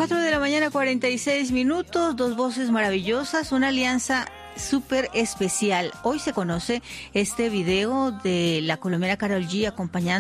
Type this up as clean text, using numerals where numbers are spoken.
4 de la mañana, 46 minutos, dos voces maravillosas, una alianza súper especial. Hoy se conoce este video de la colombiana Karol G acompañando